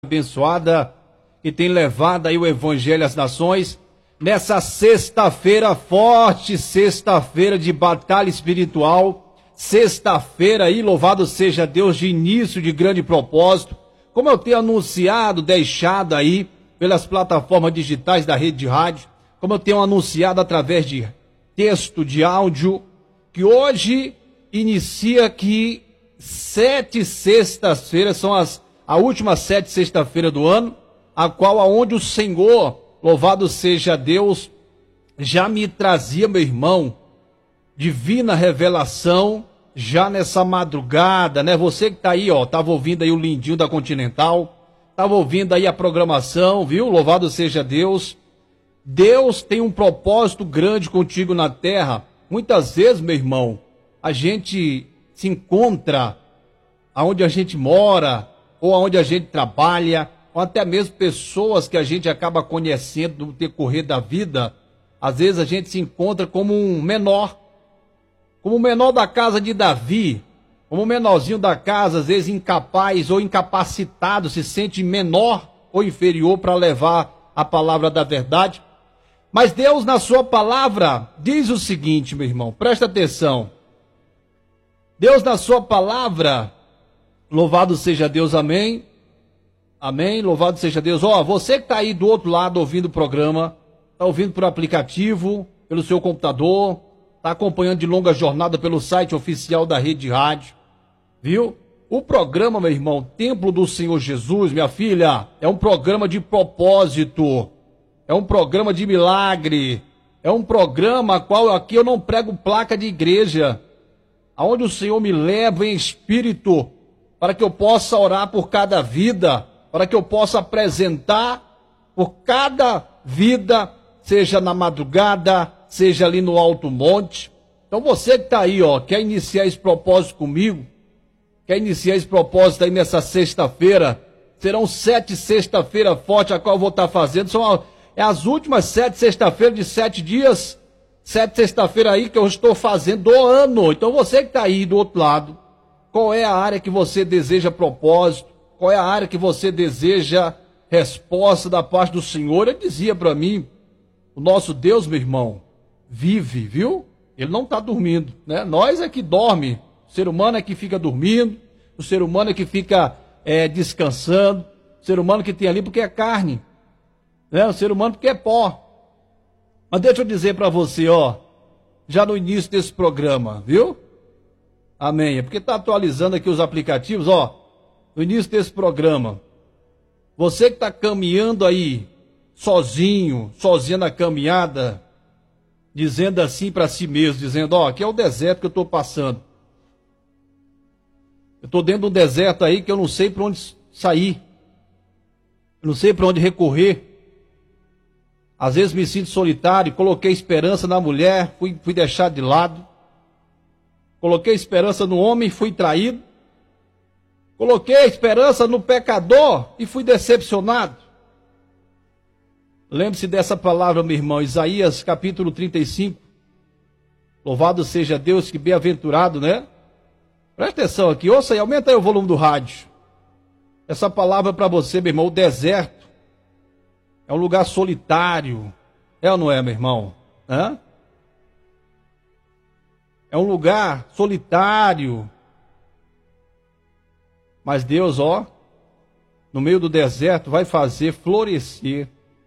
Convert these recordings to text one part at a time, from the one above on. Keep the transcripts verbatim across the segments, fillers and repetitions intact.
Abençoada, que tem levado aí o Evangelho às nações, nessa sexta-feira forte, sexta-feira de batalha espiritual, sexta-feira aí, louvado seja Deus, de início de grande propósito, como eu tenho anunciado, deixado aí pelas plataformas digitais da rede de rádio, como eu tenho anunciado através de texto, de áudio, que hoje inicia aqui sete sextas-feiras, são as a última sete sexta-feira do ano, a qual aonde o Senhor, louvado seja Deus, já me trazia, meu irmão, divina revelação, já nessa madrugada, né? Você que tá aí, ó, tava ouvindo aí o lindinho da Continental, tava ouvindo aí a programação, viu? Louvado seja Deus. Deus tem um propósito grande contigo na terra. Muitas vezes, meu irmão, a gente se encontra aonde a gente mora, ou aonde a gente trabalha, ou até mesmo pessoas que a gente acaba conhecendo no decorrer da vida. Às vezes a gente se encontra como um menor, como o menor da casa de Davi, como o menorzinho da casa, às vezes incapaz ou incapacitado, se sente menor ou inferior para levar a palavra da verdade. Mas Deus, na sua palavra, diz o seguinte, meu irmão, presta atenção. Deus, na sua palavra, louvado seja Deus, amém, amém, louvado seja Deus. Ó, você que está aí do outro lado ouvindo o programa, está ouvindo por aplicativo, pelo seu computador, está acompanhando de longa jornada pelo site oficial da Rede de Rádio, viu? O programa, meu irmão, Templo do Senhor Jesus, minha filha, é um programa de propósito, é um programa de milagre, é um programa a qual aqui eu não prego placa de igreja, aonde o Senhor me leva em espírito, para que eu possa orar por cada vida, para que eu possa apresentar por cada vida, seja na madrugada, seja ali no alto monte. Então você que está aí, ó, quer iniciar esse propósito comigo, quer iniciar esse propósito aí nessa sexta-feira, serão sete sexta-feira forte, a qual eu vou estar fazendo, são é as últimas sete sexta-feiras de sete dias, sete sexta-feira aí que eu estou fazendo do ano. Então você que está aí do outro lado, qual é a área que você deseja propósito? Qual é a área que você deseja resposta da parte do Senhor? Ele dizia para mim, o nosso Deus, meu irmão, vive, viu? Ele não está dormindo, né? Nós é que dorme, o ser humano é que fica dormindo, o ser humano é que fica é, descansando, o ser humano que tem ali porque é carne, né? O ser humano porque é pó. Mas deixa eu dizer para você, ó, já no início desse programa, viu? Amém. É porque está atualizando aqui os aplicativos, ó. No início desse programa. Você que está caminhando aí, sozinho, sozinha na caminhada, dizendo assim para si mesmo, dizendo, ó, aqui é o deserto que eu estou passando. Eu estou dentro de um deserto aí que eu não sei para onde sair. Eu não sei para onde recorrer. Às vezes me sinto solitário, coloquei esperança na mulher, fui, fui deixado de lado. Coloquei esperança no homem e fui traído. Coloquei esperança no pecador e fui decepcionado. Lembre-se dessa palavra, meu irmão, Isaías capítulo trinta e cinco. Louvado seja Deus, que bem-aventurado, né? Presta atenção aqui, ouça aí, aumenta aí o volume do rádio. Essa palavra para você, meu irmão, o deserto é um lugar solitário. É ou não é, meu irmão? Hã? É um lugar solitário. Mas Deus, ó, no meio do deserto, vai fazer florescer.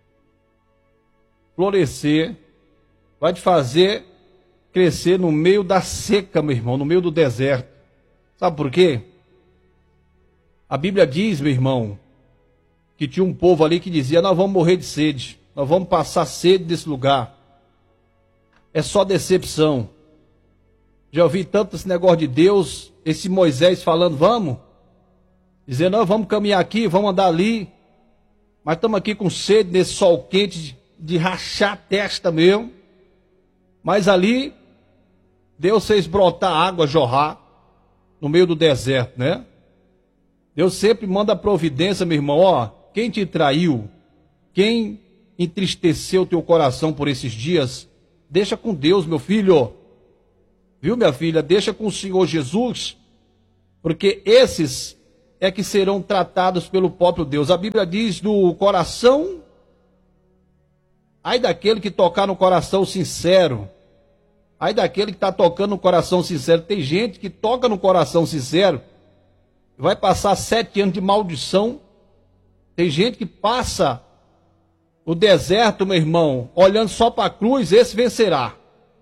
Florescer. Vai te fazer crescer no meio da seca, meu irmão, no meio do deserto. Sabe por quê? A Bíblia diz, meu irmão, que tinha um povo ali que dizia, nós vamos morrer de sede. Nós vamos passar sede desse lugar. É só decepção. Já ouvi tanto esse negócio de Deus, esse Moisés falando, vamos, dizendo, não, vamos caminhar aqui, vamos andar ali, mas estamos aqui com sede nesse sol quente, de, de rachar a testa mesmo, mas ali, Deus fez brotar água, jorrar, no meio do deserto, né? Deus sempre manda providência, meu irmão, ó, quem te traiu, quem entristeceu teu coração por esses dias, deixa com Deus, meu filho. Viu, minha filha? Deixa com o Senhor Jesus, porque esses é que serão tratados pelo próprio Deus. A Bíblia diz do coração, ai daquele que tocar no coração sincero, ai daquele que está tocando no coração sincero. Tem gente que toca no coração sincero, vai passar sete anos de maldição. Tem gente que passa o deserto, meu irmão, olhando só para a cruz. Esse vencerá.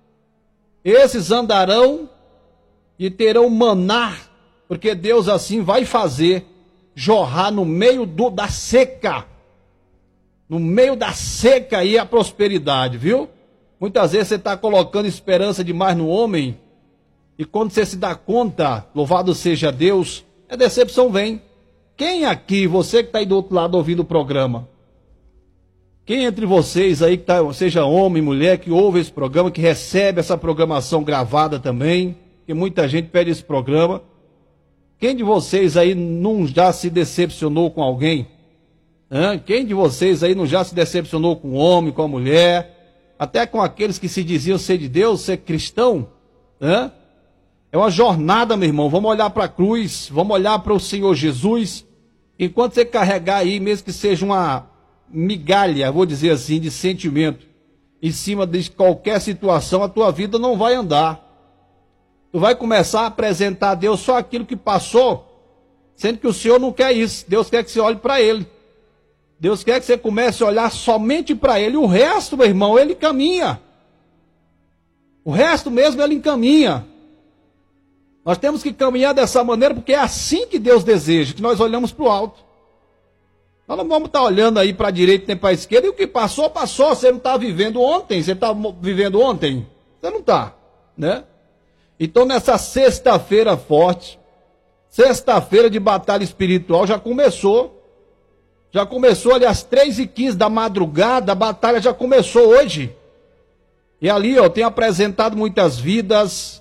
Esses andarão e terão maná, porque Deus assim vai fazer jorrar no meio do, da seca, no meio da seca aí a prosperidade, viu? Muitas vezes você está colocando esperança demais no homem, e quando você se dá conta, louvado seja Deus, a decepção vem. Quem aqui, você que está aí do outro lado ouvindo o programa, quem entre vocês aí, que tá, seja homem, mulher, que ouve esse programa, que recebe essa programação gravada também, que muita gente pede esse programa, quem de vocês aí não já se decepcionou com alguém? Hã? Quem de vocês aí não já se decepcionou com o homem, com a mulher, até com aqueles que se diziam ser de Deus, ser cristão? Hã? É uma jornada, meu irmão. Vamos olhar para a cruz, vamos olhar para o Senhor Jesus. Enquanto você carregar aí, mesmo que seja uma migalha, vou dizer assim, de sentimento, em cima de qualquer situação, a tua vida não vai andar. Tu vai começar a apresentar a Deus só aquilo que passou, sendo que o Senhor não quer isso. Deus quer que você olhe para Ele. Deus quer que você comece a olhar somente para Ele. O resto, meu irmão, Ele caminha. O resto mesmo Ele encaminha. Nós temos que caminhar dessa maneira, porque é assim que Deus deseja, que nós olhamos para o alto. Nós não vamos estar olhando aí para a direita nem para a esquerda, e o que passou, passou. Você não está vivendo ontem, você está vivendo ontem? Você não está, né? Então nessa sexta-feira forte, sexta-feira de batalha espiritual, já começou. Já começou ali às três e quinze da madrugada, a batalha já começou hoje. E ali, ó, eu tenho apresentado muitas vidas,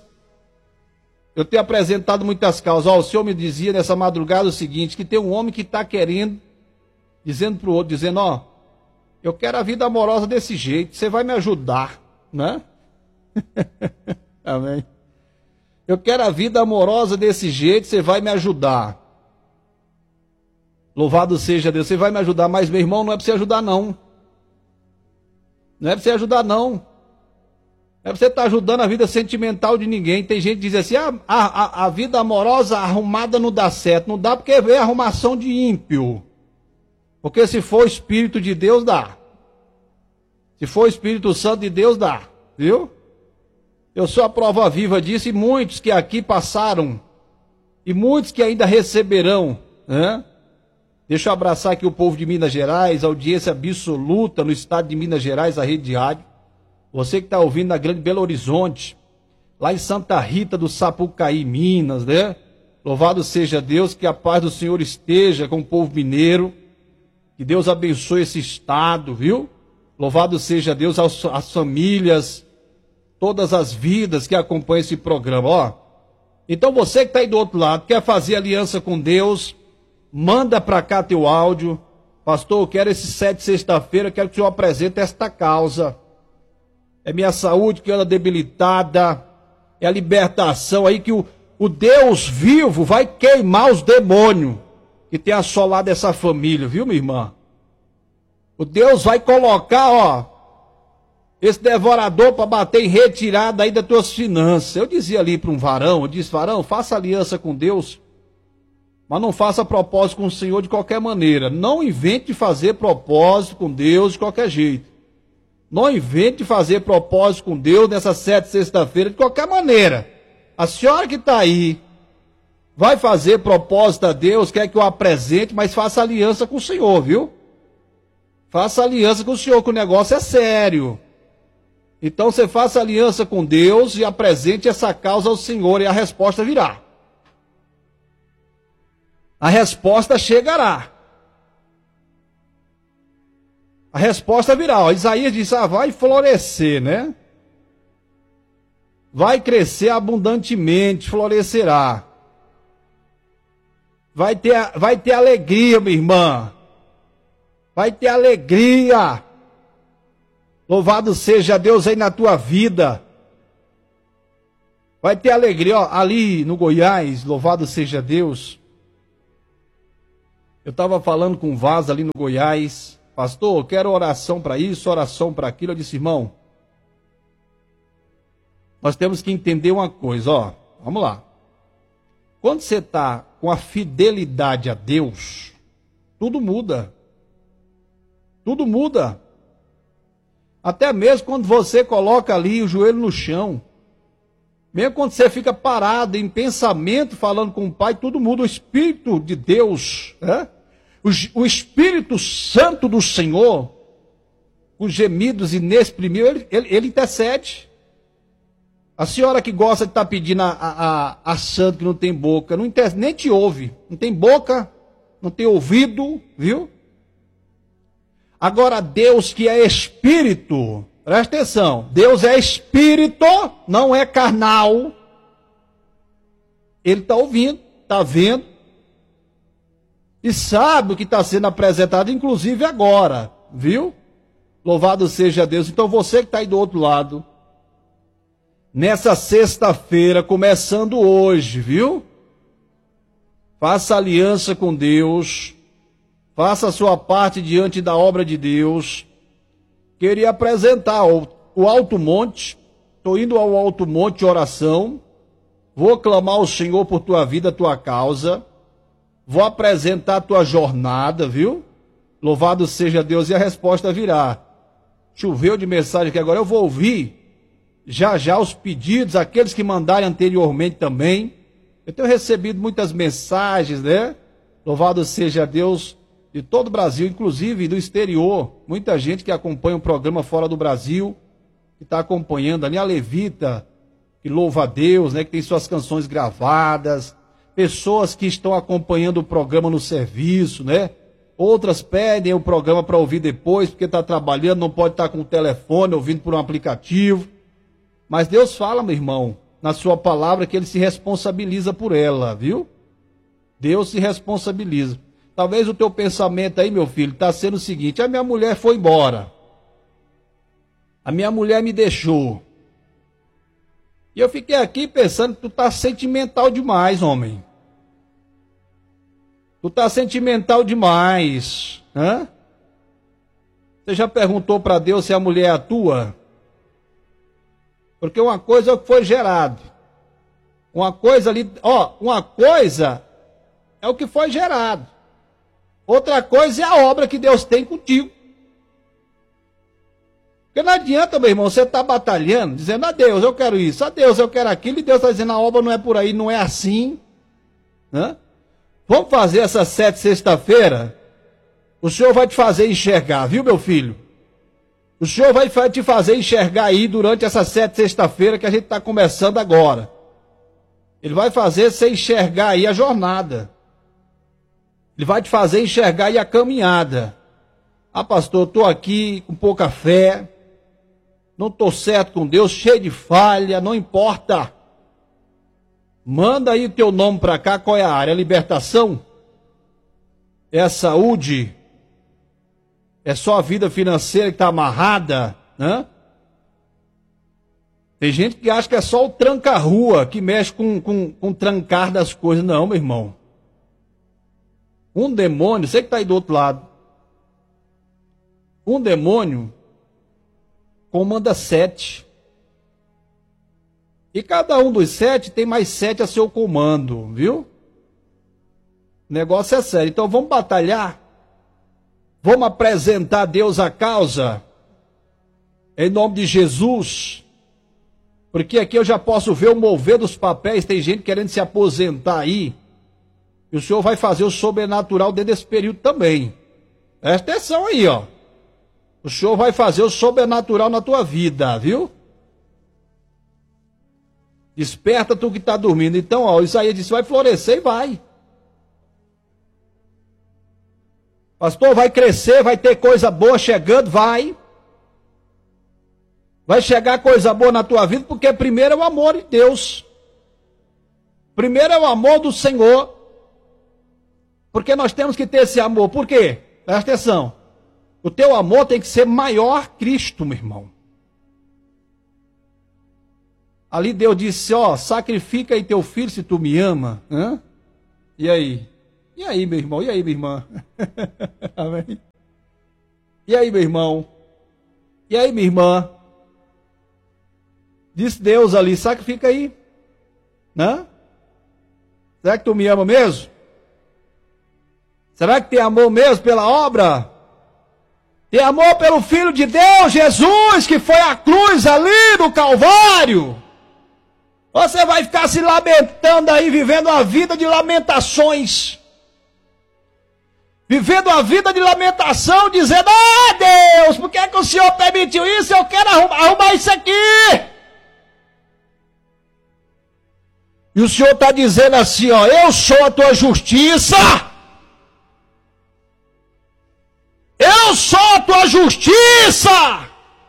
eu tenho apresentado muitas causas. Ó, o Senhor me dizia nessa madrugada o seguinte, que tem um homem que está querendo, dizendo para o outro, dizendo, ó, eu quero a vida amorosa desse jeito, você vai me ajudar, né? Amém. Eu quero a vida amorosa desse jeito, você vai me ajudar. Louvado seja Deus, você vai me ajudar, mas meu irmão, não é para você ajudar não. Não é para você ajudar não. Não é para você estar ajudando a vida sentimental de ninguém. Tem gente que diz assim, ah, a, a, a vida amorosa arrumada não dá certo. Não dá porque vê a arrumação de ímpio. Porque se for o Espírito de Deus, dá. Se for o Espírito Santo de Deus, dá. Viu? Eu sou a prova viva disso, e muitos que aqui passaram, e muitos que ainda receberão, né? Deixa eu abraçar aqui o povo de Minas Gerais, audiência absoluta no estado de Minas Gerais, a rede de rádio. Você que está ouvindo na Grande Belo Horizonte, lá em Santa Rita do Sapucaí, Minas, né? Louvado seja Deus, que a paz do Senhor esteja com o povo mineiro, que Deus abençoe esse estado, viu? Louvado seja Deus, as, as famílias, todas as vidas que acompanham esse programa, ó. Então você que está aí do outro lado, quer fazer aliança com Deus, manda para cá teu áudio. Pastor, eu quero esse sete sexta-feira, quero que o senhor apresente esta causa. É minha saúde que anda debilitada, é a libertação aí que o, o Deus vivo vai queimar os demônios que tem assolado essa família, viu, minha irmã? O Deus vai colocar, ó, esse devorador para bater em retirada aí das tuas finanças. Eu dizia ali para um varão, eu disse, varão, faça aliança com Deus, mas não faça propósito com o Senhor de qualquer maneira. Não invente fazer propósito com Deus de qualquer jeito. Não invente fazer propósito com Deus nessa sete sexta-feira de qualquer maneira. A senhora que está aí vai fazer propósito a Deus, quer que eu apresente, mas faça aliança com o Senhor, viu? Faça aliança com o Senhor, que o negócio é sério. Então você faça aliança com Deus e apresente essa causa ao Senhor, e a resposta virá. A resposta chegará. A resposta virá. Ó, Isaías disse, ah, vai florescer, né? Vai crescer abundantemente, florescerá. Vai ter, vai ter alegria, minha irmã. Vai ter alegria. Louvado seja Deus aí na tua vida. Vai ter alegria, ó, ali no Goiás, louvado seja Deus. Eu estava falando com o Vaz ali no Goiás. Pastor, eu quero oração para isso, oração para aquilo. Eu disse, irmão, nós temos que entender uma coisa, ó. Vamos lá. Quando você está com a fidelidade a Deus, tudo muda. Tudo muda. Até mesmo quando você coloca ali o joelho no chão. Mesmo quando você fica parado em pensamento, falando com o Pai, tudo muda. O Espírito de Deus, né? o, o Espírito Santo do Senhor, os gemidos inexprimíveis, ele, ele, ele intercede. A senhora que gosta de estar tá pedindo a, a, a santo que não tem boca, não interessa, nem te ouve. Não tem boca, não tem ouvido, viu? Agora Deus que é Espírito, presta atenção, Deus é Espírito, não é carnal. Ele está ouvindo, está vendo, e sabe o que está sendo apresentado, inclusive agora, viu? Louvado seja Deus. Então você que está aí do outro lado, nessa sexta-feira, começando hoje, viu? Faça aliança com Deus, faça a sua parte diante da obra de Deus. Queria apresentar o, o Alto Monte, estou indo ao Alto Monte de oração, vou clamar ao Senhor por tua vida, tua causa, vou apresentar a tua jornada, viu? Louvado seja Deus, e a resposta virá. Choveu de mensagem aqui agora, eu vou ouvir já já os pedidos, aqueles que mandaram anteriormente também. Eu tenho recebido muitas mensagens, né? Louvado seja Deus, de todo o Brasil, inclusive do exterior. Muita gente que acompanha o programa fora do Brasil, que está acompanhando ali, a Levita, que louva a Deus, né? Que tem suas canções gravadas. Pessoas que estão acompanhando o programa no serviço, né? Outras pedem o programa para ouvir depois, porque está trabalhando, não pode estar com o telefone, ouvindo por um aplicativo. Mas Deus fala, meu irmão, na sua palavra, que ele se responsabiliza por ela, viu? Deus se responsabiliza. Talvez o teu pensamento aí, meu filho, está sendo o seguinte: a minha mulher foi embora. A minha mulher me deixou. E eu fiquei aqui pensando que tu está sentimental demais, homem. Tu está sentimental demais. Hã? Você já perguntou para Deus se a mulher é a tua? Porque uma coisa é o que foi gerado. Uma coisa ali, ó, uma coisa é o que foi gerado. Outra coisa é a obra que Deus tem contigo. Porque não adianta, meu irmão, você está batalhando, dizendo, a Deus, eu quero isso, a Deus, eu quero aquilo, e Deus está dizendo, a obra não é por aí, não é assim. Né? Vamos fazer essa sete sexta-feira? O Senhor vai te fazer enxergar, viu, meu filho? O Senhor vai te fazer enxergar aí durante essa sete sexta-feira que a gente está começando agora. Ele vai fazer você enxergar aí a jornada. Ele vai te fazer enxergar aí a caminhada. Ah, pastor, estou aqui com pouca fé, não estou certo com Deus, cheio de falha, não importa. Manda aí o teu nome para cá, qual é a área? É libertação? É a saúde? É só a vida financeira que está amarrada? Né? Tem gente que acha que é só o tranca-rua que mexe com, com, com o trancar das coisas. Não, meu irmão. Um demônio, você que está aí do outro lado, um demônio comanda sete. E cada um dos sete tem mais sete a seu comando, viu? O negócio é sério. Então vamos batalhar. Vamos apresentar a Deus a causa. Em nome de Jesus. Porque aqui eu já posso ver o mover dos papéis. Tem gente querendo se aposentar aí. E o Senhor vai fazer o sobrenatural dentro desse período também. Presta atenção aí, ó. O Senhor vai fazer o sobrenatural na tua vida, viu? Desperta tu que está dormindo. Então, ó, Isaías disse, vai florescer e vai. Pastor, vai crescer, vai ter coisa boa chegando, vai. Vai chegar coisa boa na tua vida, porque primeiro é o amor de Deus. Primeiro é o amor do Senhor. Porque nós temos que ter esse amor. Por quê? Presta atenção. O teu amor tem que ser maior Cristo, meu irmão. Ali Deus disse, ó, sacrifica aí teu filho se tu me ama. Hã? E aí? E aí, meu irmão? E aí, minha irmã? Amém? E aí, meu irmão? E aí, minha irmã? Disse Deus ali, sacrifica aí. Né? Será que tu me ama mesmo? Será que tem amor mesmo pela obra? Tem amor pelo Filho de Deus, Jesus, que foi à cruz ali no Calvário? Você vai ficar se lamentando aí, vivendo uma vida de lamentações. Vivendo uma vida de lamentação, dizendo, ah, Deus, por que é que o Senhor permitiu isso? Eu quero arrumar, arrumar isso aqui. E o Senhor está dizendo assim, ó, eu sou a tua justiça. Eu sou a tua justiça.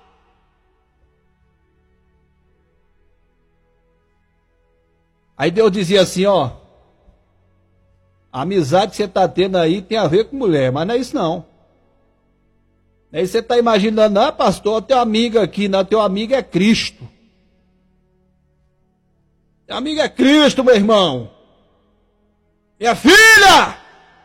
Aí Deus dizia assim, ó, a amizade que você está tendo aí tem a ver com mulher, mas não é isso não. Aí você está imaginando, não, pastor, teu amigo aqui, não, teu amigo é Cristo. Teu amigo é Cristo, meu irmão. Minha filha!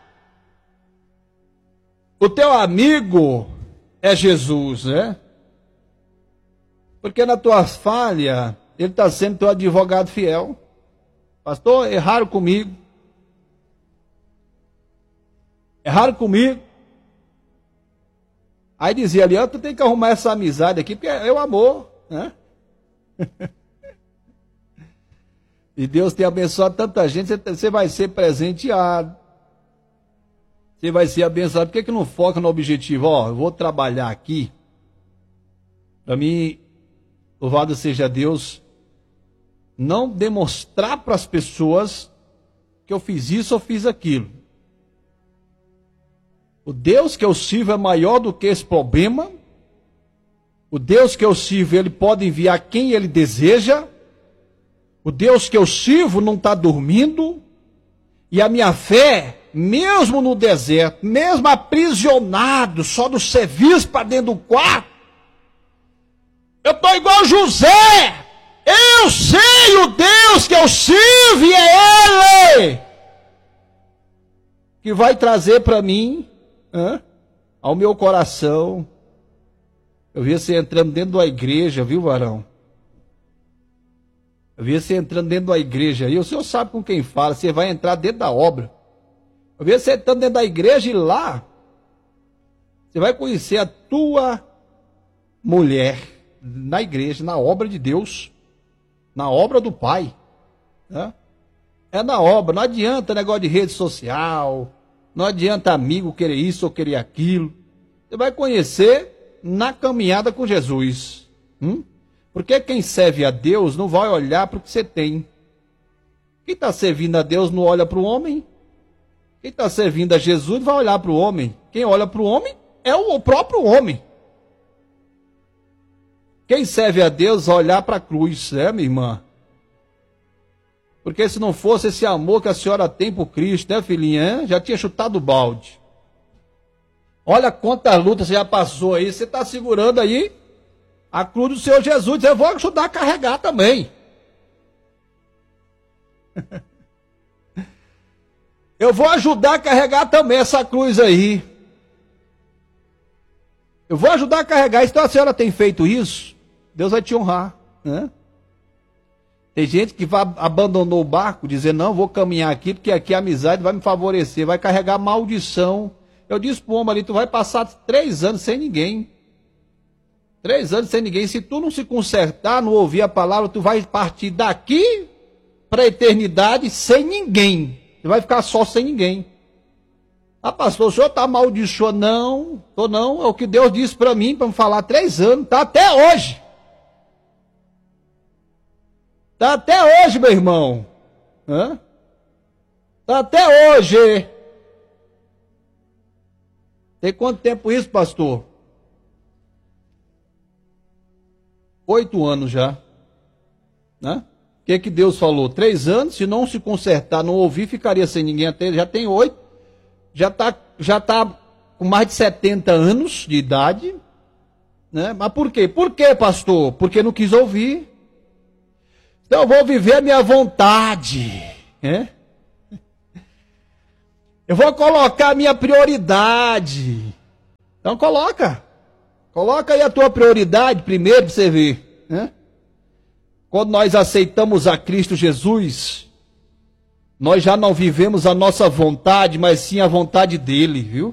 O teu amigo é Jesus, né? Porque na tua falha, ele está sendo teu advogado fiel. Pastor, erraram comigo. Erraram comigo. Aí dizia ali, ó, tu tem que arrumar essa amizade aqui, porque é o amor, né? E Deus tem abençoado tanta gente, você vai ser presenteado. Você vai ser abençoado. Por que que não foca no objetivo? Ó, eu vou trabalhar aqui. Para mim, louvado seja Deus, não demonstrar para as pessoas que eu fiz isso ou fiz aquilo. O Deus que eu sirvo é maior do que esse problema. O Deus que eu sirvo, ele pode enviar quem ele deseja. O Deus que eu sirvo não está dormindo. E a minha fé, mesmo no deserto, mesmo aprisionado, só do serviço para dentro do quarto, eu estou igual José. Eu sei o Deus que eu sirvo e é Ele que vai trazer para mim, hã, ao meu coração. Eu vi você entrando dentro da igreja, viu, varão? Eu vi você entrando dentro da igreja e o senhor sabe com quem fala, você vai entrar dentro da obra. Eu vi você entrando dentro da igreja e lá você vai conhecer a tua mulher na igreja, na obra de Deus, na obra do Pai. Né? É na obra, não adianta negócio de rede social, não adianta amigo querer isso ou querer aquilo. Você vai conhecer na caminhada com Jesus. Hum? Porque quem serve a Deus não vai olhar para o que você tem. Quem está servindo a Deus não olha para o homem. Quem está servindo a Jesus vai olhar para o homem. Quem olha para o homem é o próprio homem. Quem serve a Deus vai olhar para a cruz, é, minha irmã? Porque se não fosse esse amor que a senhora tem por Cristo, né, filhinha? Já tinha chutado o balde. Olha quantas lutas você já passou aí. Você está segurando aí a cruz do Senhor Jesus. Eu vou ajudar a carregar também. Eu vou ajudar a carregar também essa cruz aí. Eu vou ajudar a carregar. Então a senhora tem feito isso, Deus vai te honrar. Né? Tem gente que vai, abandonou o barco, dizendo, não, vou caminhar aqui, porque aqui a amizade vai me favorecer, vai carregar maldição. Eu disse para o homem ali, tu vai passar três anos sem ninguém. Três anos sem ninguém. Se tu não se consertar, não ouvir a palavra, tu vai partir daqui para a eternidade sem ninguém. Você vai ficar só sem ninguém. Ah, pastor, o senhor está amaldiçoando? Não, tô não. É o que Deus disse para mim, para me falar três anos. Está até hoje. Está até hoje, meu irmão. Está até hoje. Tem quanto tempo isso, pastor? Oito anos já. Né? O que, que Deus falou? Três anos, se não se consertar, não ouvir, ficaria sem ninguém até. Já tem oito. Já está já tá com mais de setenta anos de idade. Né? Mas por quê? Por quê, pastor? Porque não quis ouvir. Então eu vou viver a minha vontade. Né? Eu vou colocar a minha prioridade. Então coloca. Coloca aí a tua prioridade primeiro para você ver, né? Quando nós aceitamos a Cristo Jesus, nós já não vivemos a nossa vontade, mas sim a vontade dele, viu?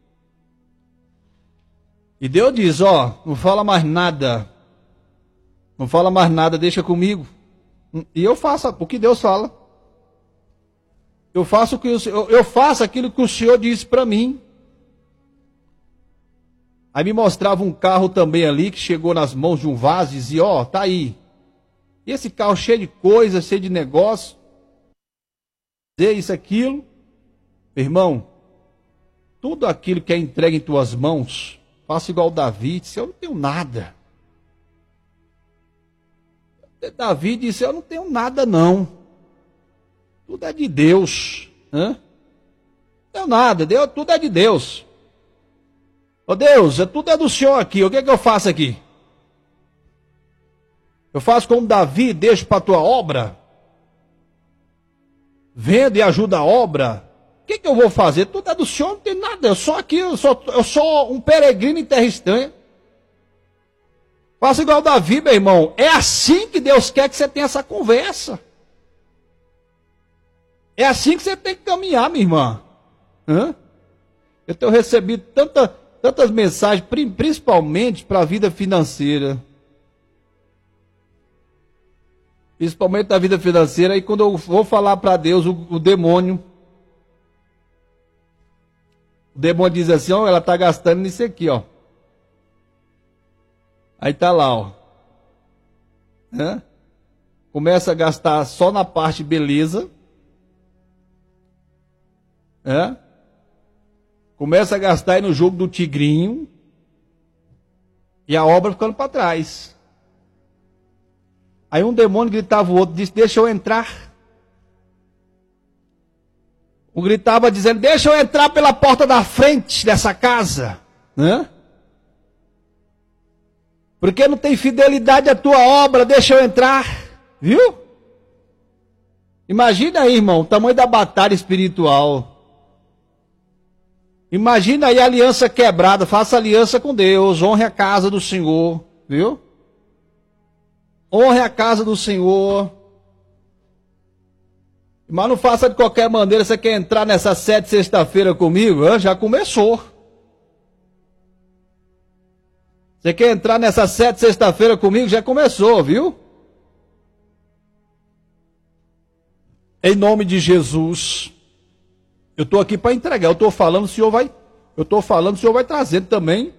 E Deus diz, ó, não fala mais nada. Não fala mais nada, deixa comigo. E eu faço o que Deus fala. Eu faço, o que eu, eu faço aquilo que o Senhor disse para mim. Aí me mostrava um carro também ali, que chegou nas mãos de um vaso e dizia, ó, tá aí. E esse carro cheio de coisas, cheio de negócio. Dizer isso, aquilo. Irmão, tudo aquilo que é entregue em tuas mãos, faça igual Davi, disse, eu não tenho nada. Davi disse, eu não tenho nada não. Tudo é de Deus. Hã? Não tenho nada, Deus, tudo é de Deus. Ô Deus, tudo é do Senhor aqui, o que é que eu faço aqui? Eu faço como Davi, deixo para a tua obra? Vendo e ajuda a obra? O que é que eu vou fazer? Tudo é do Senhor, não tem nada, eu sou aqui, eu sou, eu sou um peregrino em terra estranha. Faça igual Davi, meu irmão. É assim que Deus quer que você tenha essa conversa. É assim que você tem que caminhar, minha irmã. Hã? Eu tenho recebido tanta, tantas mensagens, principalmente para a vida financeira. Principalmente da vida financeira. E quando eu vou falar para Deus, o, o demônio. O demônio diz assim, ó, ela está gastando nisso aqui, ó. Aí tá lá, ó. Hã? Começa a gastar só na parte beleza. Hã? Começa a gastar aí no jogo do tigrinho. E a obra ficando para trás. Aí um demônio gritava o outro, disse, deixa eu entrar. Um gritava dizendo, deixa eu entrar pela porta da frente dessa casa. Hã? Porque não tem fidelidade à tua obra, deixa eu entrar. Viu? Imagina aí, irmão, o tamanho da batalha espiritual. Imagina aí a aliança quebrada, faça aliança com Deus, honre a casa do Senhor, viu? Honre a casa do Senhor. Mas não faça de qualquer maneira, você quer entrar nessa sete sexta-feira comigo? Hein? Já começou. Você quer entrar nessa sete sexta-feira comigo? Já começou, viu? Em nome de Jesus. Eu estou aqui para entregar. Eu estou falando, o Senhor vai. Eu estou falando, o Senhor vai trazendo também.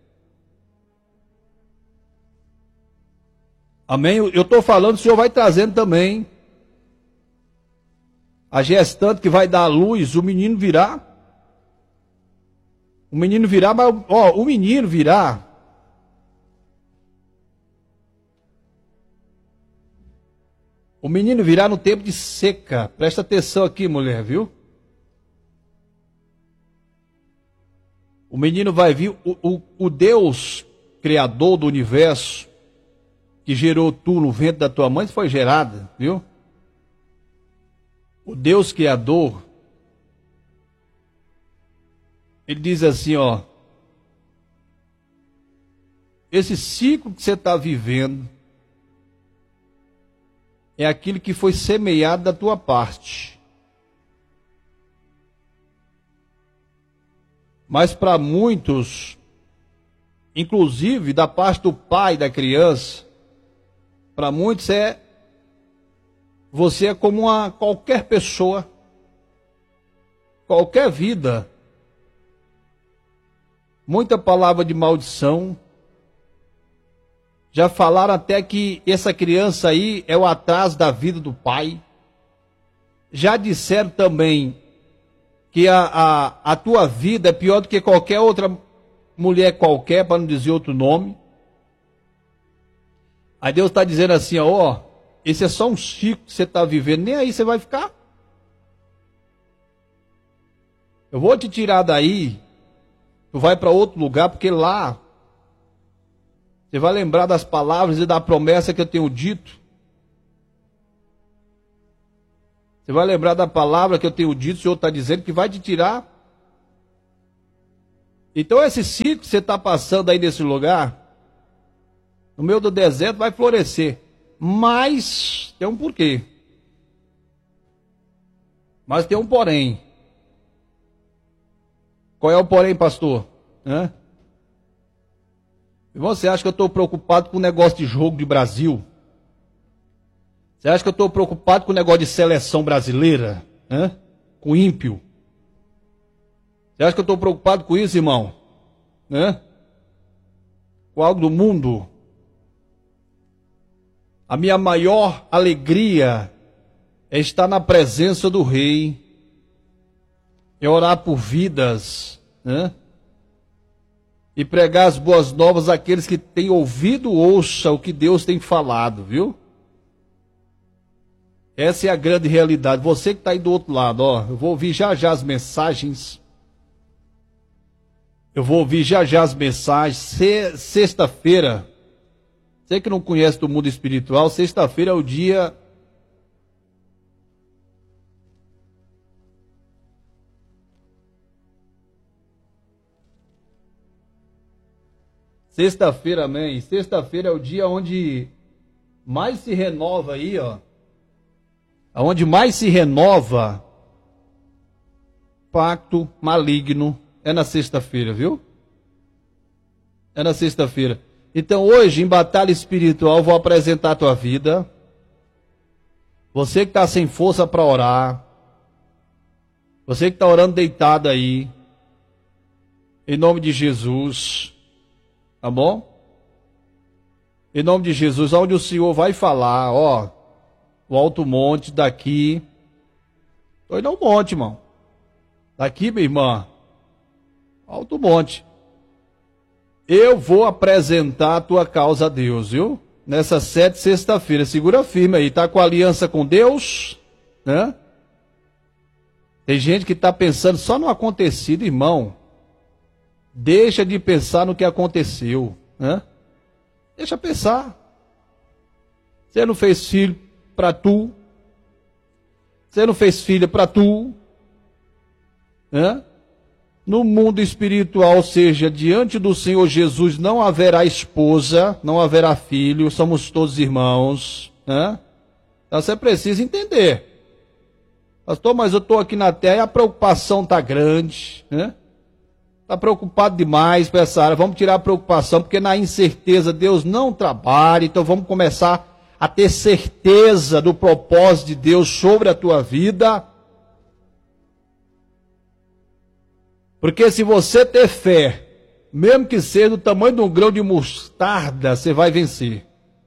Amém? Eu estou falando, o Senhor vai trazendo também. A gestante que vai dar a luz, o menino virá. O menino virá, mas ó, o menino virá. O menino virá no tempo de seca. Presta atenção aqui, mulher, viu? O menino vai vir, o, o, o Deus criador do universo, que gerou tu no ventre da tua mãe, foi gerada, viu? O Deus criador, ele diz assim, ó, esse ciclo que você está vivendo, é aquilo que foi semeado da tua parte. Mas para muitos, inclusive da parte do pai da criança, para muitos é, você é como uma qualquer pessoa, qualquer vida. Muita palavra de maldição. Já falaram até que essa criança aí é o atraso da vida do pai. Já disseram também que a, a, a tua vida é pior do que qualquer outra mulher qualquer, para não dizer outro nome. Aí Deus está dizendo assim, ó, esse é só um ciclo que você está vivendo, nem aí você vai ficar. Eu vou te tirar daí, tu vai para outro lugar, porque lá você vai lembrar das palavras e da promessa que eu tenho dito. Você vai lembrar da palavra que eu tenho dito, o Senhor está dizendo que vai te tirar. Então esse ciclo que você está passando aí nesse lugar, no meio do deserto, vai florescer. Mas tem um porquê. Mas tem um porém. Qual é o porém, pastor? Hã? E você acha que eu estou preocupado com o negócio de jogo de Brasil? Você acha que eu estou preocupado com o negócio de seleção brasileira? Hã? Com ímpio? Você acha que eu estou preocupado com isso, irmão? Hã? Com algo do mundo? A minha maior alegria é estar na presença do Rei, é orar por vidas, né? E pregar as boas novas àqueles que têm ouvido, ouça o que Deus tem falado, viu? Essa é a grande realidade. Você que está aí do outro lado, ó, eu vou ouvir já já as mensagens. Eu vou ouvir já já as mensagens. Se, sexta-feira, você que não conhece do mundo espiritual, sexta-feira é o dia... Sexta-feira, amém. Sexta-feira é o dia onde mais se renova aí, ó. Onde mais se renova pacto maligno é na sexta-feira, viu? É na sexta-feira. Então hoje, em batalha espiritual, vou apresentar a tua vida. Você que está sem força para orar. Você que está orando deitado aí. Em nome de Jesus. Tá bom? Em nome de Jesus, onde o Senhor vai falar, ó, o alto monte daqui. Tô indo ao monte, irmão. Daqui, minha irmã, alto monte. Eu vou apresentar a tua causa a Deus, viu? Nessa sete sexta-feira, segura firme aí, tá com aliança com Deus, né? Tem gente que tá pensando só no acontecido, irmão. Deixa de pensar no que aconteceu, né? Deixa pensar. Você não fez filho para tu. Você não fez filha para tu, né? No mundo espiritual, ou seja, diante do Senhor Jesus não haverá esposa, não haverá filho, somos todos irmãos, né? Então você precisa entender. Pastor, mas eu estou aqui na terra e a preocupação está grande, né? Está preocupado demais com essa área, vamos tirar a preocupação, porque na incerteza Deus não trabalha, então vamos começar a ter certeza do propósito de Deus sobre a tua vida. Porque se você ter fé, mesmo que seja do tamanho de um grão de mostarda, você vai vencer.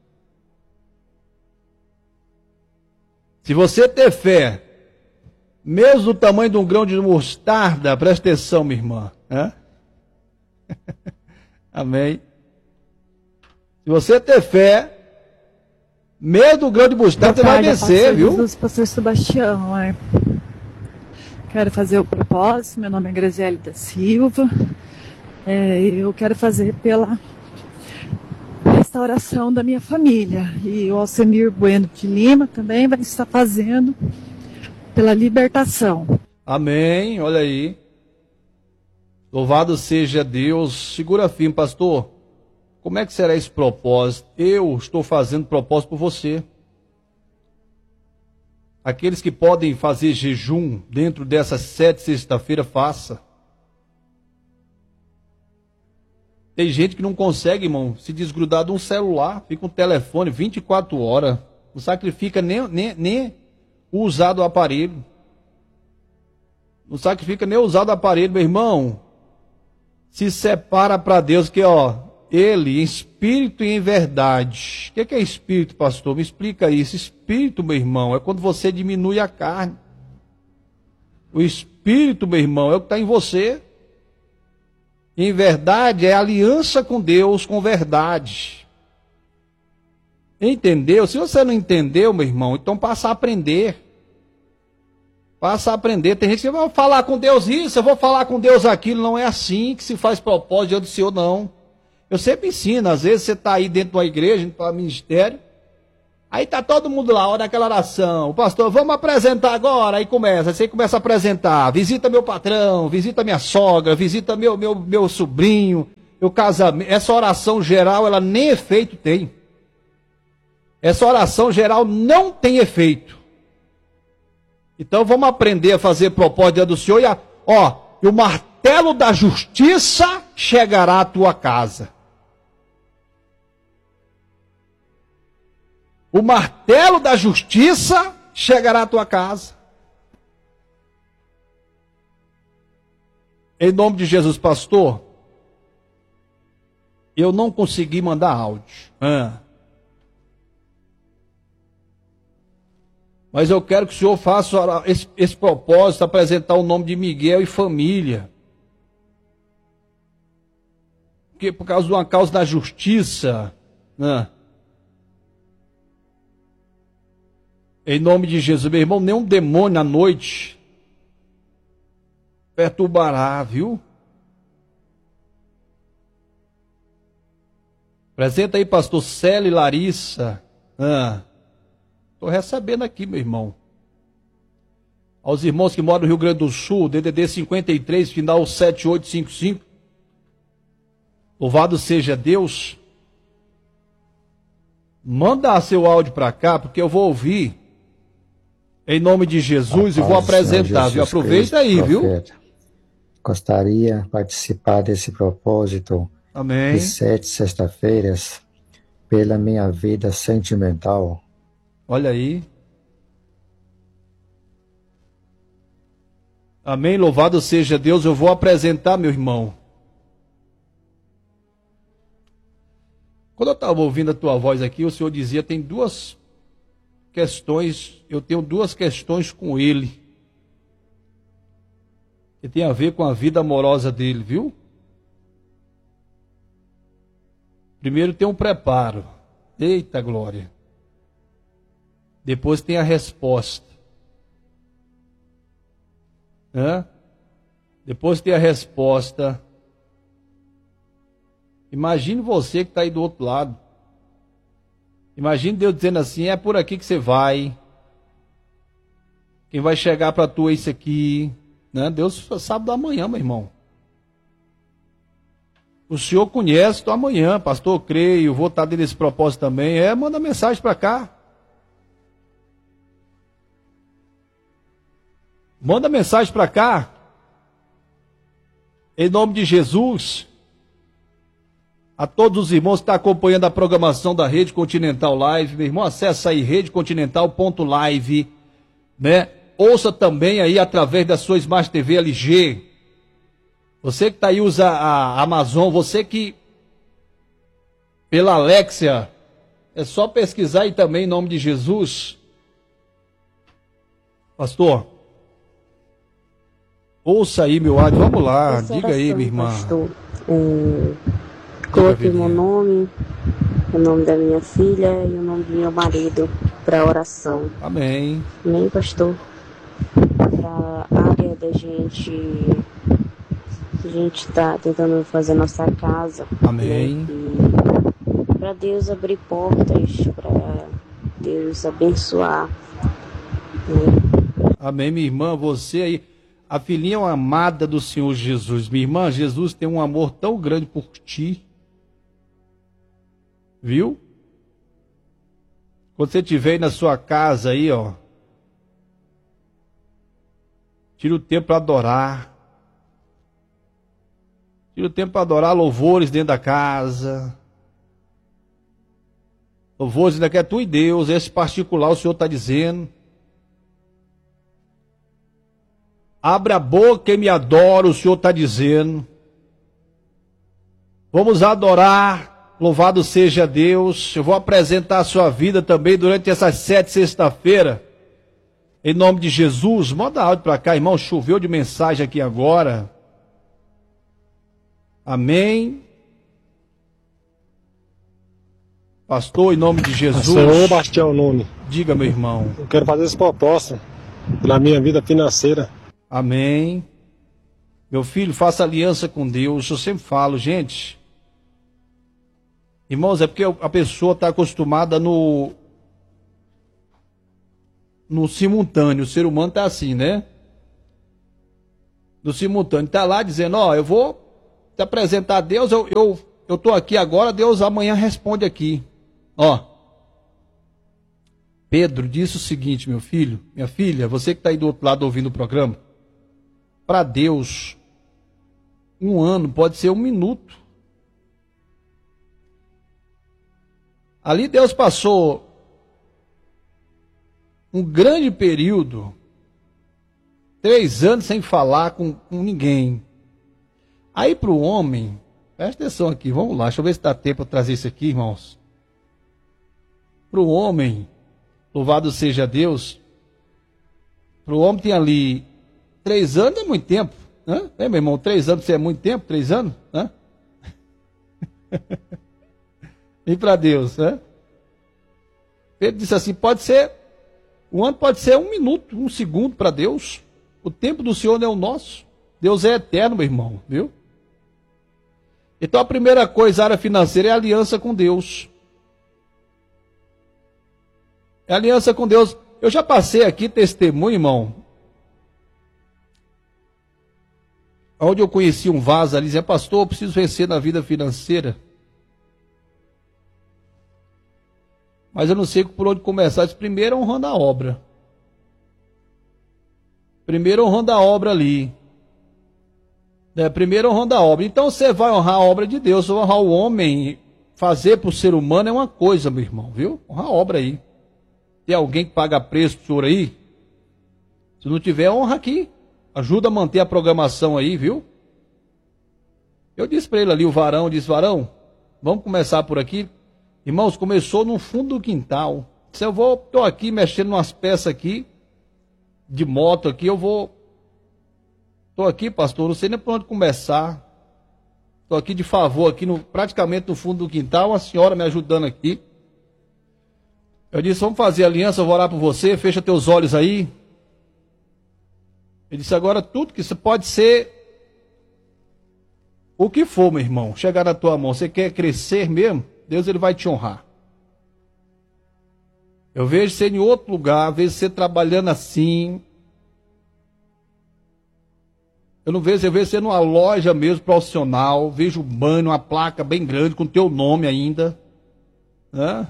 Se você ter fé, mesmo do tamanho de um grão de mostarda, presta atenção, minha irmã. Hã? Amém. Se você ter fé, mesmo do grão de mostarda, você vai vencer, viu? Jesus, pastor Sebastião, é. Quero fazer o propósito, meu nome é Graziele da Silva. É, eu quero fazer pela restauração da minha família. E o Alcemir Bueno de Lima também vai estar fazendo pela libertação. Amém, olha aí. Louvado seja Deus. Segura firme, pastor. Como é que será esse propósito? Eu estou fazendo propósito por você. Aqueles que podem fazer jejum dentro dessas sete sexta-feira, faça. Tem gente que não consegue, irmão, se desgrudar de um celular, fica um telefone vinte e quatro horas, não sacrifica nem, nem, nem o usado aparelho. Não sacrifica nem o usado aparelho, meu irmão. Se separa para Deus, que ó, Ele, em espírito e em verdade. O que é espírito, pastor? Me explica isso. Espírito, meu irmão, é quando você diminui a carne. O espírito, meu irmão, é o que está em você. Em verdade, é aliança com Deus, com verdade. Entendeu? Se você não entendeu, meu irmão, então passa a aprender. Passa a aprender. Tem gente que vai falar com Deus isso, eu vou falar com Deus aquilo. Não é assim que se faz propósito diante do Senhor, não. Eu sempre ensino, às vezes você está aí dentro de uma igreja, dentro do ministério, Aí tá todo mundo lá, hora daquela oração. O pastor, vamos apresentar agora. Aí começa, aí você começa a apresentar. Visita meu patrão, visita minha sogra, visita meu, meu, meu sobrinho, meu casamento. Essa oração geral, ela nem efeito tem. Essa oração geral não tem efeito. Então vamos aprender a fazer propósito diante do Senhor. E a, ó, e o martelo da justiça chegará à tua casa. O martelo da justiça chegará à tua casa. Em nome de Jesus, pastor, eu não consegui mandar áudio. Ah. Mas eu quero que o senhor faça esse, esse propósito, apresentar o nome de Miguel e família. Porque por causa de uma causa da justiça, né? Em nome de Jesus, meu irmão, nenhum demônio à noite perturbará, viu? Apresenta aí, pastor Célio e Larissa. Estou ah, recebendo aqui, meu irmão. Aos irmãos que moram no Rio Grande do Sul, D D D cinquenta e três, final sete oito cinco cinco. Louvado seja Deus. Manda seu áudio para cá, porque eu vou ouvir. Em nome de Jesus, e vou apresentar, viu? Aproveita aí, viu? Gostaria de participar desse propósito. Amém. De sete sexta-feiras, pela minha vida sentimental. Olha aí. Amém, louvado seja Deus. Eu vou apresentar, meu irmão. Quando eu estava ouvindo a tua voz aqui, o Senhor dizia, tem duas questões, eu tenho duas questões com ele. Que tem a ver com a vida amorosa dele, viu? Primeiro tem um preparo. Eita glória. Depois tem a resposta. Hã? Depois tem a resposta. Imagine você que está aí do outro lado. Imagine Deus dizendo assim, é por aqui que você vai. Quem vai chegar para tu é isso aqui. Né? Deus sabe do amanhã, meu irmão. O senhor conhece do amanhã, pastor, eu creio, vou estar dentro desse propósito também. É, manda mensagem para cá. Manda mensagem para cá. Em nome de Jesus. A todos os irmãos que estão acompanhando a programação da Rede Continental Live, meu irmão, acessa aí rede continental ponto live, né? Ouça também aí através da sua Smart T V L G. Você que está aí usa a Amazon, você que pela Alexia, é só pesquisar aí também em nome de Jesus. Pastor, ouça aí meu áudio, vamos lá, Essa diga aí, minha irmã. Pastor, é... Coloquei meu nome, o nome da minha filha e o nome do meu marido para oração. Amém. Amém, pastor? Para a área da gente, a gente está tentando fazer nossa casa. Amém. Né? Para Deus abrir portas, para Deus abençoar. Né? Amém, minha irmã, você aí, a filhinha é uma amada do Senhor Jesus. Minha irmã, Jesus tem um amor tão grande por ti. Viu? Quando você estiver aí na sua casa aí, ó, tira o tempo para adorar. Tira o tempo para adorar, louvores dentro da casa. Louvores ainda que é tu e Deus, esse particular o Senhor está dizendo. Abre a boca e me adora, o Senhor está dizendo. Vamos adorar. Louvado seja Deus. Eu vou apresentar a sua vida também durante essas sete sexta-feira. Em nome de Jesus. Manda áudio para cá, irmão. Choveu de mensagem aqui agora. Amém. Pastor, em nome de Jesus. Senhor Bastião Nunes. Diga, meu irmão. Eu quero fazer esse propósito pela minha vida financeira. Amém. Meu filho, faça aliança com Deus. Eu sempre falo, gente... Irmãos, é porque a pessoa está acostumada no, no simultâneo. O ser humano está assim, né? No simultâneo. Está lá dizendo, ó, eu vou te apresentar a Deus, eu eu eu tô aqui agora, Deus amanhã responde aqui. Ó. Pedro disse o seguinte, meu filho, minha filha, você que está aí do outro lado ouvindo o programa, para Deus, um ano pode ser um minuto. Ali Deus passou um grande período, três anos sem falar com, com ninguém. Aí para o homem, presta atenção aqui, vamos lá, deixa eu ver se dá tempo para trazer isso aqui, irmãos. Para o homem, louvado seja Deus, para o homem tem ali três anos é muito tempo, né? É, meu irmão, três anos é muito tempo, três anos, né? E para Deus, né? Pedro disse assim, pode ser, um ano pode ser um minuto, um segundo para Deus. O tempo do Senhor não é o nosso. Deus é eterno, meu irmão, viu? Então a primeira coisa, a área financeira, é a aliança com Deus. É a aliança com Deus. Eu já passei aqui testemunho, irmão, onde eu conheci um vaso ali, dizia, pastor, eu preciso vencer na vida financeira. Mas eu não sei por onde começar. Eu disse, primeiro honrando a obra. Primeiro honrando a obra ali. É, primeiro honrando a obra. Então você vai honrar a obra de Deus, honrar o homem, fazer para o ser humano é uma coisa, meu irmão, viu? Honrar a obra aí. Tem alguém que paga preço pro senhor aí? Se não tiver, honra aqui. Ajuda a manter a programação aí, viu? Eu disse para ele ali, o varão, disse, varão, vamos começar por aqui. Irmãos, começou no fundo do quintal. Se eu vou, estou aqui mexendo umas peças aqui, de moto aqui, eu vou... Estou aqui, pastor, não sei nem por onde começar. Estou aqui de favor, aqui no, praticamente no fundo do quintal, a senhora me ajudando aqui. Eu disse, vamos fazer aliança, eu vou orar por você, fecha teus olhos aí. Ele disse, agora tudo que você pode ser o que for, meu irmão, chegar na tua mão. Você quer crescer mesmo? Deus ele vai te honrar. Eu vejo você em outro lugar, vejo você trabalhando assim. Eu não vejo, eu vejo você numa loja mesmo profissional, vejo um banner, uma placa bem grande com teu nome ainda. Né?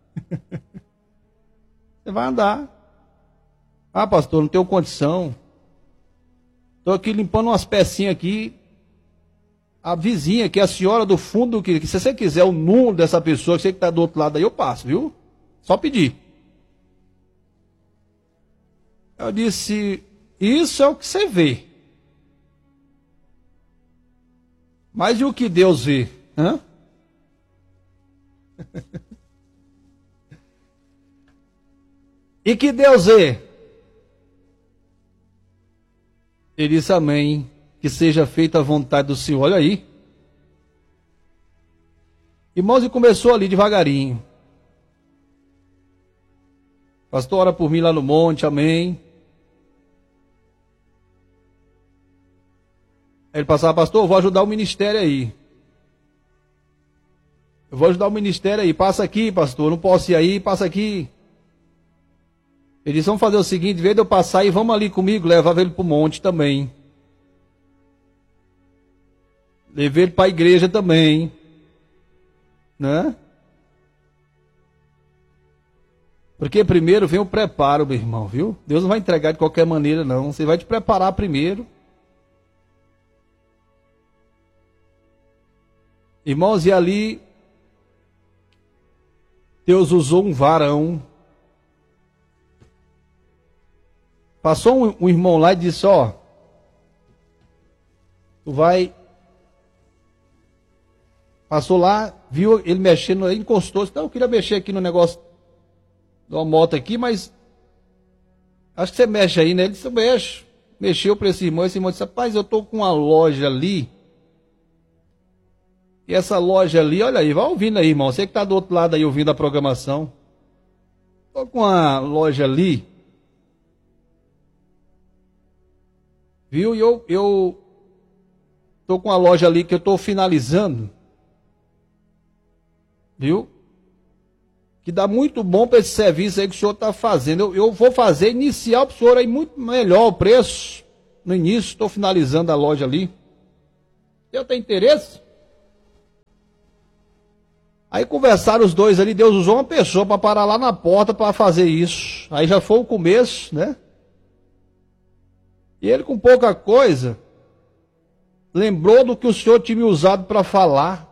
Você vai andar. Ah, pastor, não tenho condição. Estou aqui limpando umas pecinhas aqui. A vizinha, que é a senhora do fundo, que, que se você quiser o número dessa pessoa, que você que está do outro lado aí, eu passo, viu? Só pedir. Eu disse, isso é o que você vê. Mas e o que Deus vê? Hã? E que Deus vê? Ele disse, amém. Que seja feita a vontade do Senhor. Olha aí. Irmãos, e começou ali devagarinho. Pastor, ora por mim lá no monte, amém. Aí ele passava, pastor, eu vou ajudar o ministério aí. Eu vou ajudar o ministério aí. Passa aqui, pastor, não posso ir aí, passa aqui. Ele disse, vamos fazer o seguinte, em vez de eu passar aí, vamos ali comigo, levava ele para o monte também. Levei ele para a igreja também. Né? Porque primeiro vem o preparo, meu irmão, viu? Deus não vai entregar de qualquer maneira, não. Você vai te preparar primeiro. Irmãos, e ali Deus usou um varão. Passou um, um irmão lá e disse, ó, tu vai... Passou lá, viu ele mexendo, encostou, disse, não, eu queria mexer aqui no negócio de uma moto aqui, mas acho que você mexe aí, né? Ele disse, mexe. Mexeu para esse irmão, esse irmão disse, rapaz, eu estou com uma loja ali, e essa loja ali, olha aí, vai ouvindo aí, irmão, você que está do outro lado aí ouvindo a programação, estou com uma loja ali, viu, e eu eu estou com uma loja ali que eu estou finalizando, viu? que dá muito bom para esse serviço aí que o senhor está fazendo. Eu, eu vou fazer inicial para o senhor aí muito melhor o preço. No início, estou finalizando a loja ali. O senhor tem interesse? Aí conversaram os dois ali, Deus usou uma pessoa para parar lá na porta para fazer isso. Aí já foi o começo, né? E ele com pouca coisa, lembrou do que o senhor tinha me usado para falar.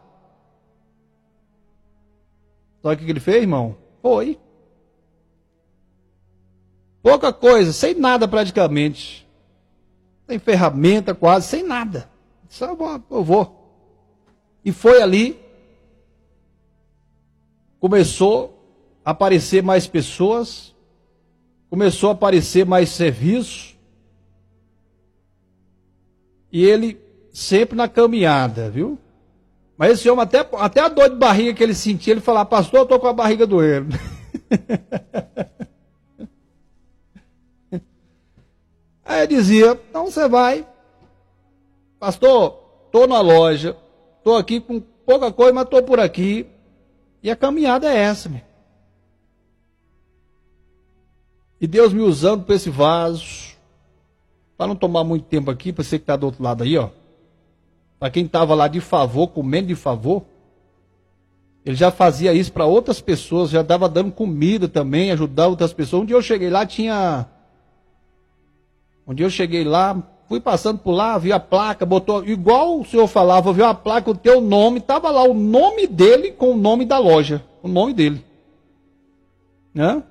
Sabe o que ele fez, irmão? Foi. Pouca coisa, sem nada praticamente. Sem ferramenta quase, sem nada. Só eu vou. E foi ali. Começou a aparecer mais pessoas, começou a aparecer mais serviço, e ele sempre na caminhada, viu? Mas esse homem, até, até a dor de barriga que ele sentia, ele falava, pastor, eu estou com a barriga doendo. Aí eu dizia, então você vai, pastor, estou na loja, estou aqui com pouca coisa, mas estou por aqui. E a caminhada é essa, meu. E Deus me usando para esse vaso, para não tomar muito tempo aqui, para você que está do outro lado aí, ó. Para quem estava lá de favor, comendo de favor, ele já fazia isso para outras pessoas, já estava dando comida também, ajudava outras pessoas. Um dia eu cheguei lá, tinha... Um dia eu cheguei lá, fui passando por lá, vi a placa, botou, igual o senhor falava, viu a placa, o teu nome, estava lá o nome dele com o nome da loja, o nome dele. Né?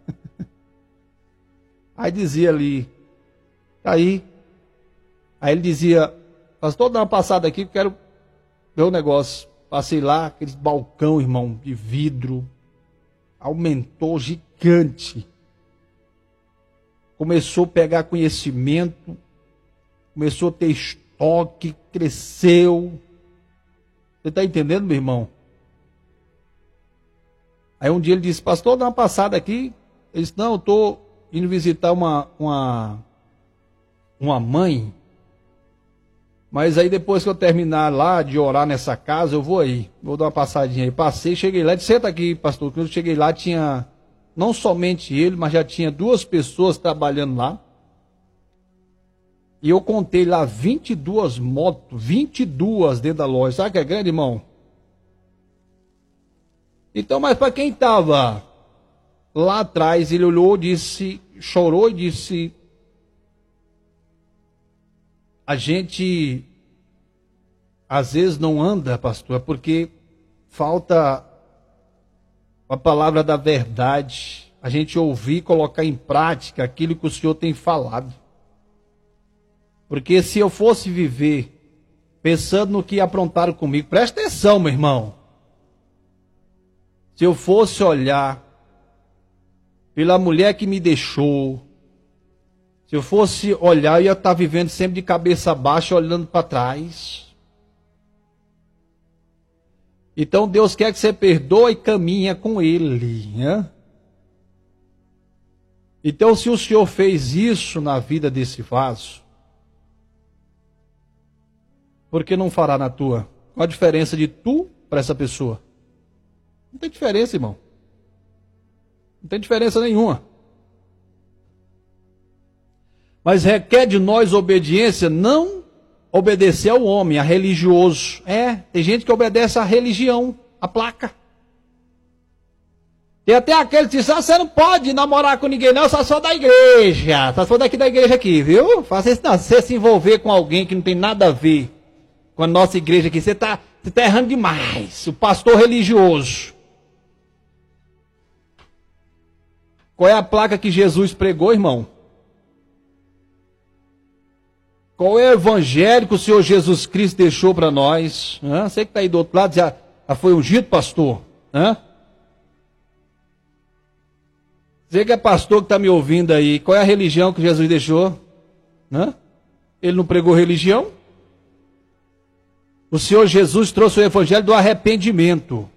Aí dizia ali, aí, aí ele dizia, pastor, dá uma passada aqui, que eu quero ver o negócio. Passei lá, aquele balcão, irmão, de vidro, aumentou gigante. Começou a pegar conhecimento, começou a ter estoque, cresceu. Você está entendendo, meu irmão? Aí um dia ele disse, pastor, dá uma passada aqui. Ele disse, não, eu estou indo visitar uma, uma, uma mãe. Mas aí depois que eu terminar lá de orar nessa casa, eu vou aí. Vou dar uma passadinha aí. Passei, cheguei lá, disse, senta aqui, pastor. Quando eu cheguei lá, tinha não somente ele, mas já tinha duas pessoas trabalhando lá. E eu contei lá vinte e duas motos, vinte e duas dentro da loja. Sabe que é grande, irmão? Então, mas para quem estava lá atrás, ele olhou, disse, chorou e disse, a gente às vezes não anda, pastor, porque falta a palavra da verdade, a gente ouvir e colocar em prática aquilo que o Senhor tem falado. Porque se eu fosse viver pensando no que aprontaram comigo, presta atenção, meu irmão. Se eu fosse olhar pela mulher que me deixou, se eu fosse olhar, eu ia estar vivendo sempre de cabeça baixa, olhando para trás. Então Deus quer que você perdoe e caminha com Ele, né? Então se o Senhor fez isso na vida desse vaso, por que não fará na tua? Qual a diferença de tu para essa pessoa? Não tem diferença, irmão. Não tem diferença nenhuma. Mas requer de nós obediência, não obedecer ao homem, a religioso. É, tem gente que obedece à religião, à placa. Tem até aquele que diz, ah, você não pode namorar com ninguém não, só só da igreja. Só for daqui da igreja aqui, viu? Faça isso não, você se envolver com alguém que não tem nada a ver com a nossa igreja aqui, você está você tá errando demais. O pastor religioso. Qual é a placa que Jesus pregou, irmão? Qual é o evangelho que o Senhor Jesus Cristo deixou para nós? Hã? Você que está aí do outro lado, já, já foi ungido, pastor? Hã? Você que é pastor que está me ouvindo aí, qual é a religião que Jesus deixou? Hã? Ele não pregou religião? O Senhor Jesus trouxe o evangelho do arrependimento.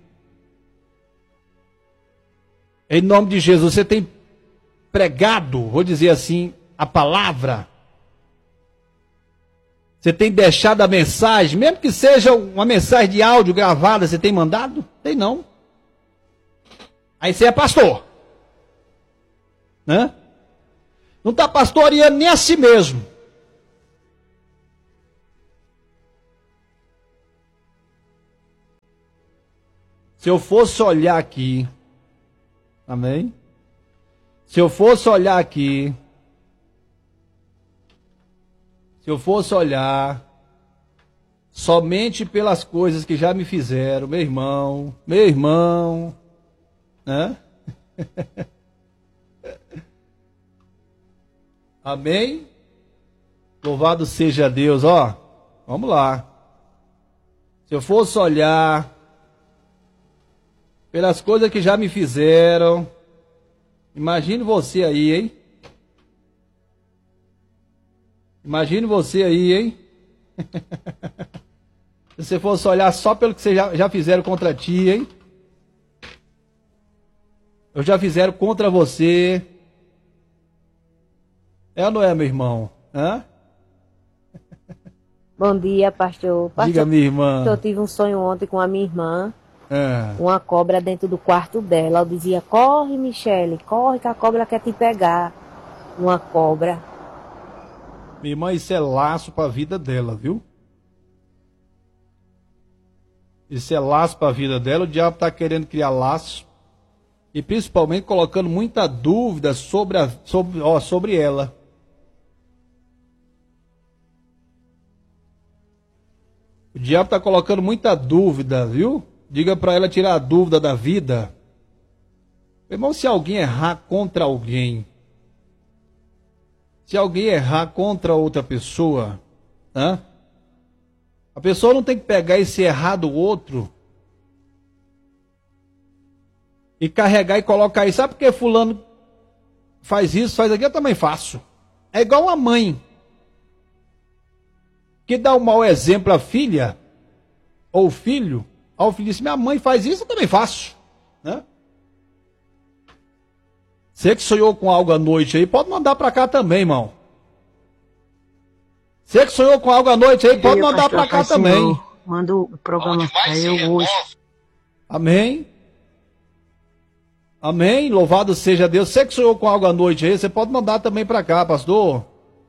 Em nome de Jesus, você tem pregado, vou dizer assim, a palavra. Você tem deixado a mensagem, mesmo que seja uma mensagem de áudio gravada, você tem mandado? Tem não. Aí você é pastor. Né? Não está pastoreando nem a si mesmo. Se eu fosse olhar aqui, amém? Se eu fosse olhar aqui, se eu fosse olhar somente pelas coisas que já me fizeram, meu irmão, meu irmão, né? Amém? Louvado seja Deus, ó. Vamos lá. Se eu fosse olhar pelas coisas que já me fizeram, imagine você aí, hein? Imagine você aí, hein? Se você fosse olhar só pelo que vocês já, já fizeram contra ti, hein? Eu já fizeram contra você. É ou não é, meu irmão? Hã? Bom dia, pastor. pastor. Diga, minha irmã. Eu tive um sonho ontem com a minha irmã. É. Uma cobra dentro do quarto dela. Eu dizia, corre, Michele, corre que a cobra quer te pegar. Uma cobra. Minha irmã, isso é laço para a vida dela, viu? Isso é laço para a vida dela. O diabo está querendo criar laço. E principalmente colocando muita dúvida sobre, a, sobre, ó, sobre ela. O diabo está colocando muita dúvida, viu? Diga para ela tirar a dúvida da vida. Meu irmão, se alguém errar contra alguém, se alguém errar contra outra pessoa, né? A pessoa não tem que pegar esse errar do outro e carregar e colocar aí. Sabe por que fulano faz isso, faz aquilo? Eu também faço. É igual a mãe que dá um mau exemplo à filha ou filho. Ao filho diz, minha mãe faz isso, eu também faço. Né? Você que sonhou com algo à noite aí, pode mandar para cá também, irmão. Você que sonhou com algo à noite aí, pode mandar para cá também. Manda o programa para eu hoje. Amém. Amém. Louvado seja Deus. Você que sonhou com algo à noite aí, você pode mandar também para cá, pastor.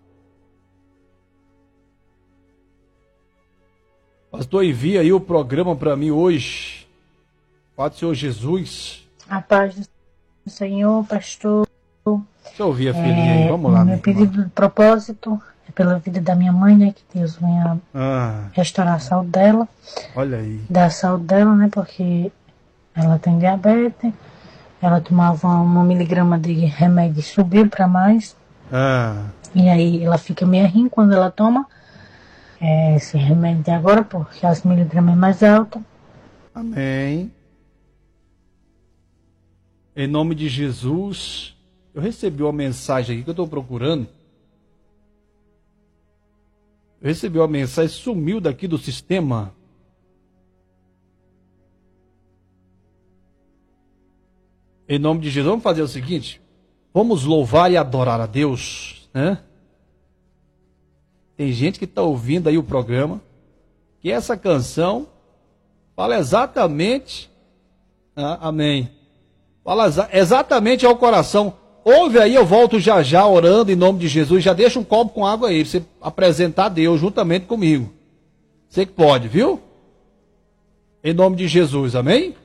Pastor, envia aí o programa para mim hoje. Pode Senhor Jesus. A paz do Senhor, pastor. Deixa eu ouvir a filhinha aí. Vamos lá, meu pedido de propósito é pela vida da minha mãe, né? Que Deus venha ah, restaurar a saúde dela. Olha aí. Dar a saúde dela, né? Porque ela tem diabetes. Ela tomava uma miligrama de remédio e subiu para mais. Ah. E aí ela fica meio ruim quando ela toma é, esse remédio de agora, porque as miligramas é mais alta. Amém. Em nome de Jesus, eu recebi uma mensagem aqui que eu estou procurando. Eu recebi uma mensagem, sumiu daqui do sistema. Em nome de Jesus, vamos fazer o seguinte. Vamos louvar e adorar a Deus, né? Tem gente que está ouvindo aí o programa, que essa canção fala exatamente, ah, amém, fala exa exatamente ao coração. Ouve aí, eu volto já já orando em nome de Jesus, já deixa um copo com água aí, para você apresentar a Deus juntamente comigo. Você que pode, viu? Em nome de Jesus, amém?